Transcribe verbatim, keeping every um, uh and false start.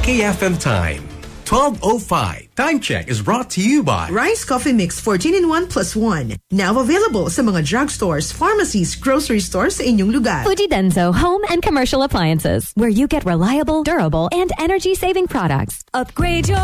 K F M time. twelve oh five. Time check is brought to you by Rice Coffee Mix fourteen in one plus one. Now available sa mga drugstores, pharmacies, grocery stores sa inyong lugar. Fujidenzo Home and Commercial Appliances, where you get reliable, durable, and energy-saving products. Upgrade your